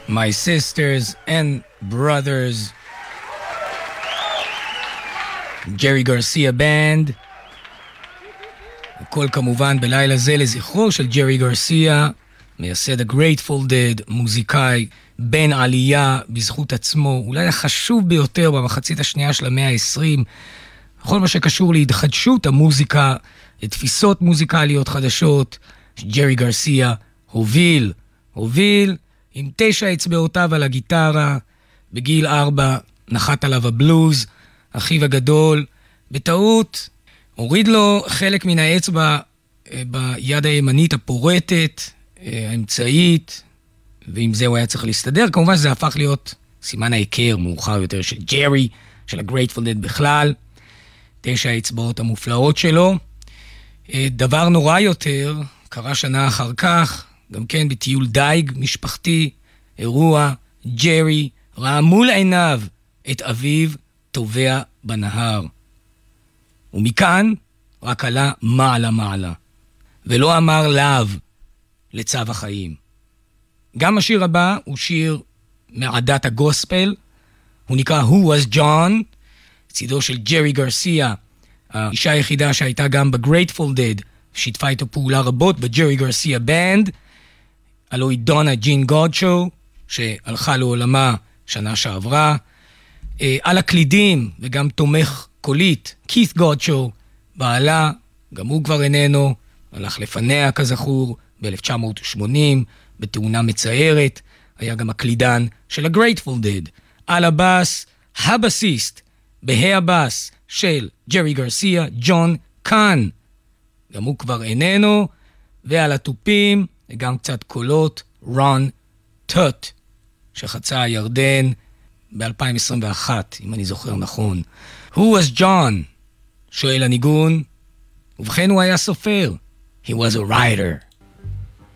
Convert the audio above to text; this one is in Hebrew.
My Sisters and Brothers, ג'רי גרסיה בנד. הכל כמובן בלילה זה לזכרו של ג'רי גרסיה, מייסד ה-Grateful Dead, מוזיקאי בן עלייה בזכות עצמו, אולי החשוב ביותר במחצית השנייה של המאה ה-20, בכל מה שקשור להתחדשות המוזיקה, לתפיסות מוזיקליות חדשות, שג'רי גרסיה הוביל עם 9 אצבעותיו על הגיטרה, בגיל 4 נחת עליו הבלוז, אחיו הגדול, בטעות הוריד לו חלק מן האצבע ביד הימנית הפורטת, האמצעית, ועם זה הוא היה צריך להסתדר. כמובן שזה הפך להיות סימן ההיכר מאוחר יותר של ג'רי, של ה-Grateful Dead בכלל, 9 האצבעות המופלאות שלו. דבר נורא יותר קרה שנה אחר כך, גם כן בטיול דייג משפחתי, אירוע, ג'רי ראה מול עיניו את אביו טובע בנהר. ומכאן רק עלה מעלה, ולא אמר לאו לצו החיים. גם השיר הבא הוא שיר מעדת הגוספל, הוא נקרא Who Was John, צידו של ג'רי גרסיה, האישה היחידה שהייתה גם ב-Grateful Dead, שיתפה איתו פעולה רבות בג'רי גרסיה בנד, הלוא היא דונה ג'ין גודשו, שהלכה לעולמה שנה שעברה, על הקלידים וגם תומך קולית, כית גודשו, בעלה, גם הוא כבר איננו, הלך לפניה כזכור ב-1980, בתאונה מצערת, היה גם הקלידן של ה-Grateful Dead. על הבאס, הבאסיסט, בהי הבאס של ג'רי גרסיה, ג'ון קאן, גם הוא כבר איננו, ועל הטופים, גם קצת קולות, רון טוט, שחצה הירדן ב-2021, אם אני זוכר נכון. Who was John? שואל הניגון, ובכן הוא היה סופר. He was a writer.